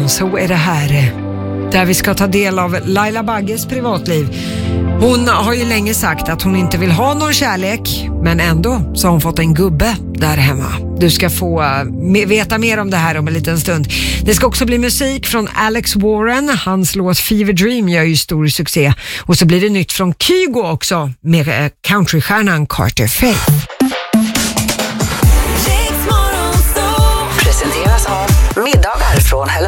Morgonzoo är det här. Där vi ska ta del av Laila Bagges privatliv. Hon har ju länge sagt att hon inte vill ha någon kärlek, men ändå så har hon fått en gubbe där hemma. Du ska få veta mer om det här om en liten stund. Det ska också bli musik från Alex Warren. Hans låt Fever Dream gör ju stor succé. Och så blir det nytt från Kygo också med countrystjärnan Carter Faith. Presenteras av Middagar från